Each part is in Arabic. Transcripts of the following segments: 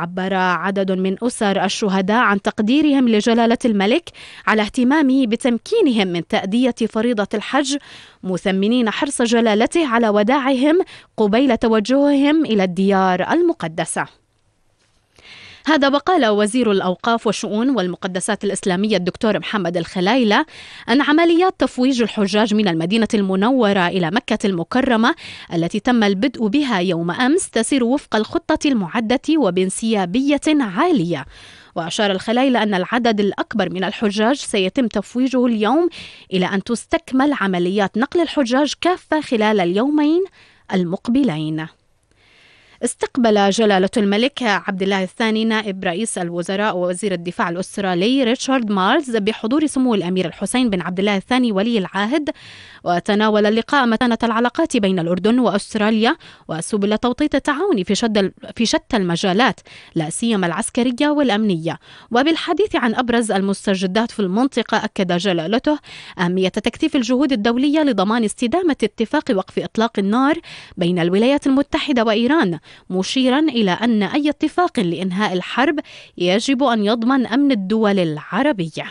وعبر عدد من أسر الشهداء عن تقديرهم لجلالة الملك على اهتمامه بتمكينهم من تأدية فريضة الحج، مثمنين حرص جلالته على وداعهم قبيل توجههم إلى الديار المقدسة. هذا وقال وزير الأوقاف والشؤون والمقدسات الإسلامية الدكتور محمد الخلايلة أن عمليات تفويج الحجاج من المدينة المنورة إلى مكة المكرمة التي تم البدء بها يوم أمس تسير وفق الخطة المعدة وبانسيابية عالية. وأشار الخلايلة أن العدد الأكبر من الحجاج سيتم تفويجه اليوم إلى أن تستكمل عمليات نقل الحجاج كافة خلال اليومين المقبلين. استقبل جلالة الملك عبد الله الثاني نائب رئيس الوزراء ووزير الدفاع الأسترالي ريتشارد مارز بحضور سمو الأمير الحسين بن عبد الله الثاني ولي العهد، وتناول اللقاء متانة العلاقات بين الأردن وأستراليا وسبل توطيد التعاون في شتى المجالات لا سيما العسكرية والأمنية. وبالحديث عن أبرز المستجدات في المنطقة أكد جلالته أهمية تكثيف الجهود الدولية لضمان استدامة اتفاق وقف إطلاق النار بين الولايات المتحدة وإيران، مشيرا إلى أن أي اتفاق لإنهاء الحرب يجب أن يضمن أمن الدول العربية.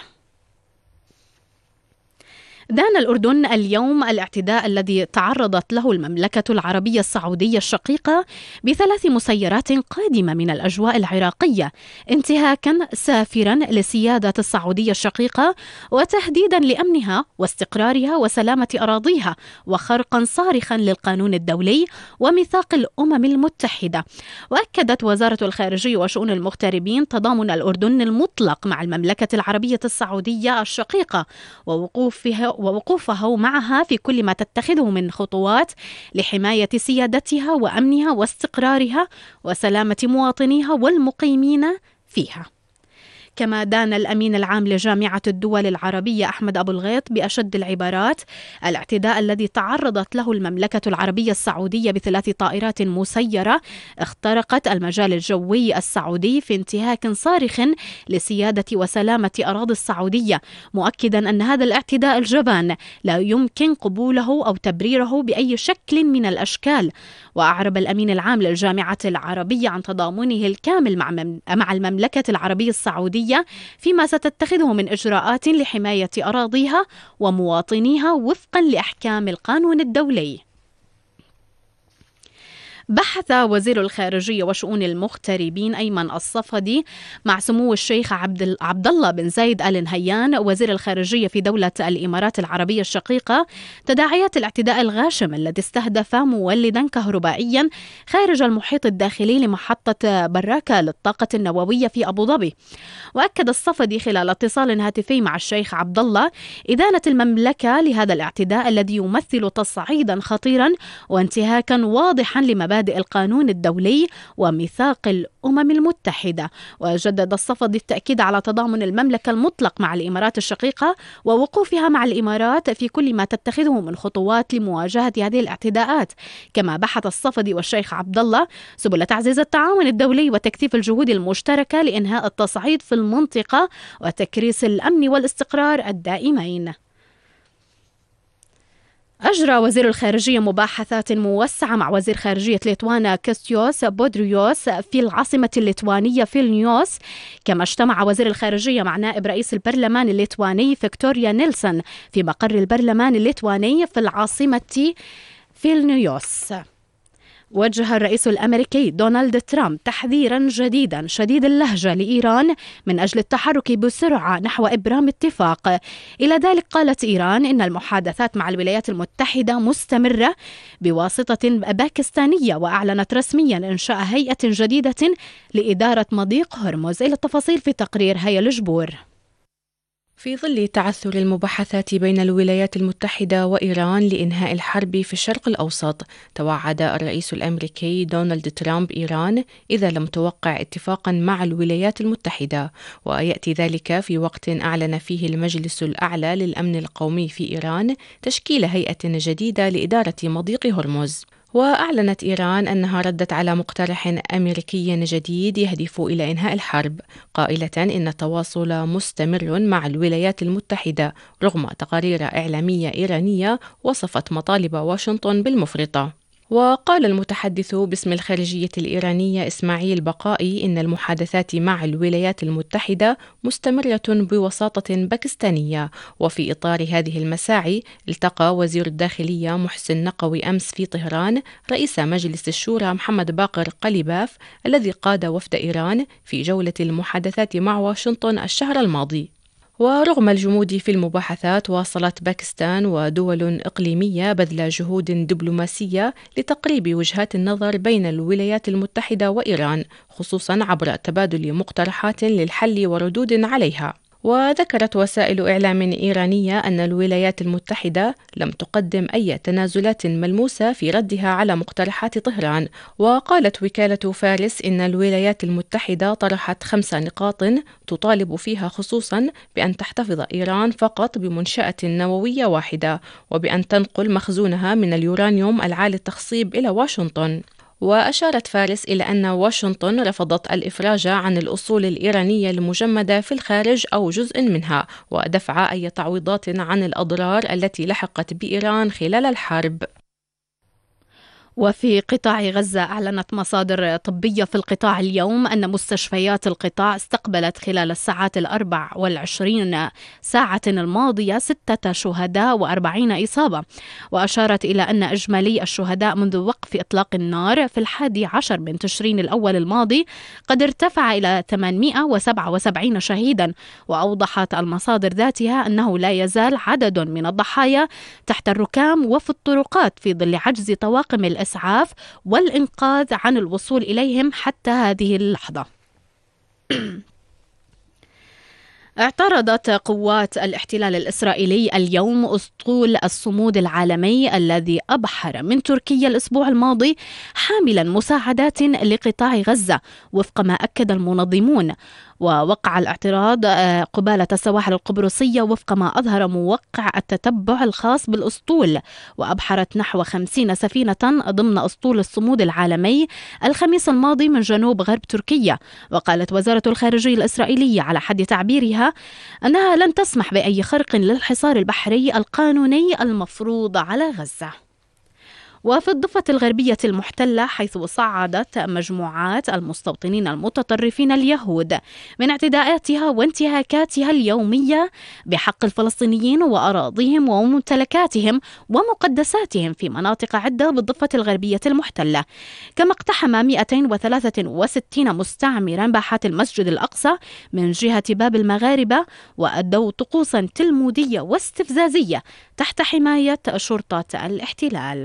دان الأردن اليوم الاعتداء الذي تعرضت له المملكة العربية السعودية الشقيقة ب3 مسيرات قادمة من الأجواء العراقية، انتهاكا سافرا لسيادة السعودية الشقيقة وتهديدا لأمنها واستقرارها وسلامة أراضيها، وخرقا صارخا للقانون الدولي وميثاق الأمم المتحدة. وأكدت وزارة الخارجية وشؤون المغتربين تضامن الأردن المطلق مع المملكة العربية السعودية الشقيقة ووقوفه معها في كل ما تتخذه من خطوات لحماية سيادتها وأمنها واستقرارها وسلامة مواطنيها والمقيمين فيها. كما دان الأمين العام لجامعة الدول العربية أحمد أبو الغيط بأشد العبارات الاعتداء الذي تعرضت له المملكة العربية السعودية ب3 طائرات مسيرة اخترقت المجال الجوي السعودي في انتهاك صارخ لسيادة وسلامة أراضي السعودية، مؤكدا أن هذا الاعتداء الجبان لا يمكن قبوله أو تبريره بأي شكل من الأشكال. وأعرب الأمين العام للجامعة العربية عن تضامنه الكامل مع المملكة العربية السعودية فيما ستتخذه من إجراءات لحماية أراضيها ومواطنيها وفقا لأحكام القانون الدولي. بحث وزير الخارجية وشؤون المغتربين أيمن الصفدي مع سمو الشيخ عبد الله بن زايد آل نهيان وزير الخارجية في دولة الإمارات العربية الشقيقة تداعيات الاعتداء الغاشم الذي استهدف مولدا كهربائيا خارج المحيط الداخلي لمحطة براكة للطاقة النووية في أبو ظبي. وأكد الصفدي خلال اتصال هاتفي مع الشيخ عبد الله إدانة المملكة لهذا الاعتداء الذي يمثل تصعيدا خطيرا وانتهاكا واضحا لمبادئ القانون الدولي وميثاق الأمم المتحدة. وجدد الصفدي التأكيد على تضامن المملكة المطلق مع الإمارات الشقيقة ووقوفها مع الإمارات في كل ما تتخذه من خطوات لمواجهة هذه الاعتداءات. كما بحث الصفدي والشيخ عبد الله سبل تعزيز التعاون الدولي وتكثيف الجهود المشتركة لإنهاء التصعيد في المنطقة وتكريس الأمن والاستقرار الدائمين. أجرى وزير الخارجية مباحثات موسعة مع وزير خارجية ليتوانا كاستيوس بودريوس في العاصمة الليتوانية فيلنيوس. كما اجتمع وزير الخارجية مع نائب رئيس البرلمان الليتواني فيكتوريا نيلسون في مقر البرلمان الليتواني في العاصمة فيلنيوس. وجه الرئيس الأمريكي دونالد ترامب تحذيرا جديدا شديد اللهجة لإيران من أجل التحرك بسرعة نحو إبرام اتفاق. إلى ذلك قالت إيران إن المحادثات مع الولايات المتحدة مستمرة بواسطة باكستانية، وأعلنت رسميا إنشاء هيئة جديدة لإدارة مضيق هرمز. إلى التفاصيل في تقرير هيا الجبور. في ظل تعثر المباحثات بين الولايات المتحدة وإيران لإنهاء الحرب في الشرق الأوسط، توعد الرئيس الأمريكي دونالد ترامب إيران إذا لم توقع اتفاقا مع الولايات المتحدة، ويأتي ذلك في وقت أعلن فيه المجلس الأعلى للأمن القومي في إيران تشكيل هيئة جديدة لإدارة مضيق هرمز. وأعلنت إيران أنها ردت على مقترح أمريكي جديد يهدف إلى إنهاء الحرب، قائلة إن التواصل مستمر مع الولايات المتحدة رغم تقارير إعلامية إيرانية وصفت مطالب واشنطن بالمفرطة. وقال المتحدث باسم الخارجية الإيرانية إسماعيل بقائي إن المحادثات مع الولايات المتحدة مستمرة بوساطة باكستانية. وفي إطار هذه المساعي التقى وزير الداخلية محسن نقوي أمس في طهران رئيس مجلس الشورى محمد باقر قليباف الذي قاد وفد إيران في جولة المحادثات مع واشنطن الشهر الماضي. ورغم الجمود في المباحثات، واصلت باكستان ودول إقليمية بذل جهود دبلوماسية لتقريب وجهات النظر بين الولايات المتحدة وإيران، خصوصا عبر تبادل مقترحات للحل وردود عليها. وذكرت وسائل إعلام إيرانية أن الولايات المتحدة لم تقدم أي تنازلات ملموسة في ردها على مقترحات طهران. وقالت وكالة فارس إن الولايات المتحدة طرحت 5 نقاط تطالب فيها خصوصا بأن تحتفظ إيران فقط بمنشأة نووية واحدة، وبأن تنقل مخزونها من اليورانيوم العالي التخصيب إلى واشنطن. وأشارت فارس إلى أن واشنطن رفضت الإفراج عن الأصول الإيرانية المجمدة في الخارج أو جزء منها، ودفع أي تعويضات عن الأضرار التي لحقت بإيران خلال الحرب. وفي قطاع غزة، أعلنت مصادر طبية في القطاع اليوم أن مستشفيات القطاع استقبلت خلال الساعات 24 ساعة الماضية 6 شهداء و40 إصابة. وأشارت إلى أن إجمالي الشهداء منذ وقف إطلاق النار في 11 من تشرين الأول الماضي قد ارتفع إلى 877 شهيدا. وأوضحت المصادر ذاتها أنه لا يزال عدد من الضحايا تحت الركام وفي الطرقات في ظل عجز طواقم الإسعاف والإنقاذ عن الوصول إليهم حتى هذه اللحظة. اعترضت قوات الاحتلال الإسرائيلي اليوم أسطول الصمود العالمي الذي أبحر من تركيا الأسبوع الماضي حاملا مساعدات لقطاع غزة وفق ما أكد المنظمون. ووقع الاعتراض قبالة السواحل القبرصية وفق ما أظهر موقع التتبع الخاص بالأسطول. وأبحرت نحو 50 سفينة ضمن أسطول الصمود العالمي الخميس الماضي من جنوب غرب تركيا. وقالت وزارة الخارجية الإسرائيلية على حد تعبيرها أنها لن تسمح بأي خرق للحصار البحري القانوني المفروض على غزة. وفي الضفة الغربية المحتلة، حيث صعدت مجموعات المستوطنين المتطرفين اليهود من اعتداءاتها وانتهاكاتها اليومية بحق الفلسطينيين وأراضيهم وممتلكاتهم ومقدساتهم في مناطق عدة بالضفة الغربية المحتلة. كما اقتحم 263 مستعمرا باحات المسجد الأقصى من جهة باب المغاربة، وأدوا طقوسا تلمودية واستفزازية تحت حماية شرطة الاحتلال.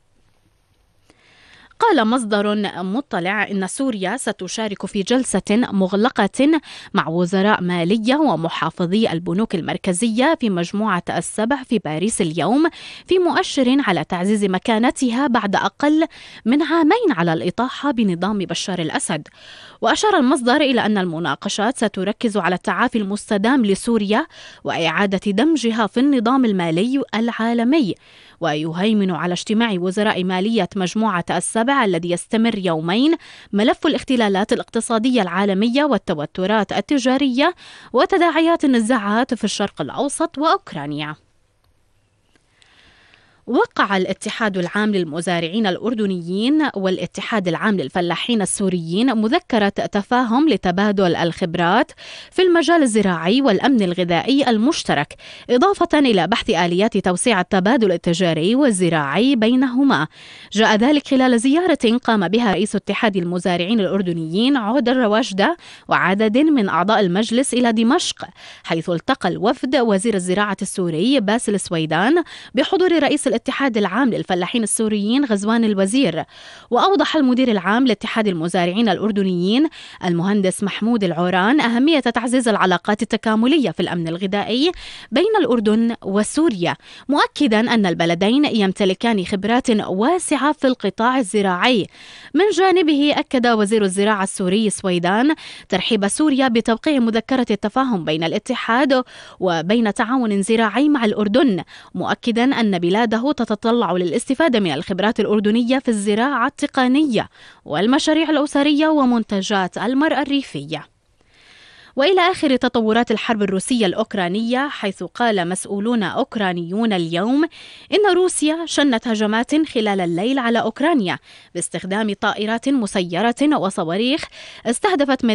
قال مصدر مطلع إن سوريا ستشارك في جلسة مغلقة مع وزراء مالية ومحافظي البنوك المركزية في مجموعة السبع في باريس اليوم، في مؤشر على تعزيز مكانتها بعد أقل من عامين على الإطاحة بنظام بشار الأسد. وأشار المصدر إلى أن المناقشات ستركز على التعافي المستدام لسوريا وإعادة دمجها في النظام المالي العالمي. ويهيمن على اجتماع وزراء مالية مجموعة السبع الذي يستمر يومين ملف الاختلالات الاقتصادية العالمية والتوترات التجارية وتداعيات النزاعات في الشرق الأوسط وأوكرانيا. وقع الاتحاد العام للمزارعين الأردنيين والاتحاد العام للفلاحين السوريين مذكرة تفاهم لتبادل الخبرات في المجال الزراعي والأمن الغذائي المشترك، إضافة إلى بحث آليات توسيع التبادل التجاري والزراعي بينهما. جاء ذلك خلال زيارة قام بها رئيس اتحاد المزارعين الأردنيين عود الرواجدة وعدد من أعضاء المجلس إلى دمشق، حيث التقى الوفد وزير الزراعة السوري باسل سويدان بحضور رئيس الاتحاد العام للفلاحين السوريين غزوان الوزير. وأوضح المدير العام لاتحاد المزارعين الأردنيين المهندس محمود العوران أهمية تعزيز العلاقات التكاملية في الأمن الغذائي بين الأردن وسوريا، مؤكدا أن البلدين يمتلكان خبرات واسعة في القطاع الزراعي. من جانبه أكد وزير الزراعة السوري سويدان ترحيب سوريا بتوقيع مذكرة التفاهم بين الاتحاد وبين تعاون زراعي مع الأردن، مؤكدا أن بلاده تتطلع للاستفادة من الخبرات الأردنية في الزراعة التقنية والمشاريع الأسرية ومنتجات المرأة الريفية. وإلى آخر تطورات الحرب الروسية الأوكرانية، حيث قال مسؤولون أوكرانيون اليوم إن روسيا شنت هجمات خلال الليل على أوكرانيا باستخدام طائرات مسيرة وصواريخ استهدفت